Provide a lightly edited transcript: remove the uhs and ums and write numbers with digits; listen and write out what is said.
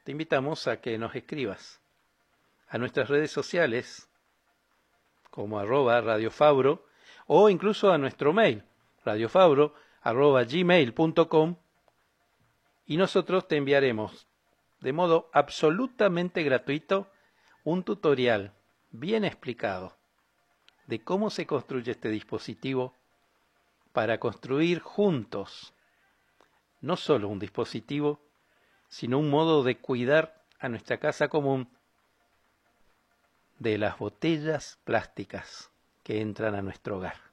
te invitamos a que nos escribas a nuestras redes sociales como @radiofabro o incluso a nuestro mail radiofabro@gmail.com y nosotros te enviaremos de modo absolutamente gratuito un tutorial bien explicado de cómo se construye este dispositivo para construir juntos no solo un dispositivo, sino un modo de cuidar a nuestra casa común de las botellas plásticas que entran a nuestro hogar.